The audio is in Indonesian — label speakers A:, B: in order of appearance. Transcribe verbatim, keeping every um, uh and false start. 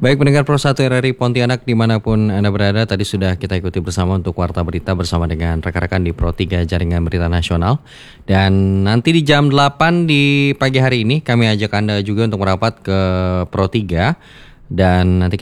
A: Baik pendengar Pro satu R R I Pontianak dimanapun Anda berada, tadi sudah kita ikuti bersama untuk Warta Berita bersama dengan rekan-rekan di Pro tiga Jaringan Berita Nasional. Dan nanti di jam delapan di pagi hari ini kami ajak Anda juga untuk merapat ke Pro tiga dan nanti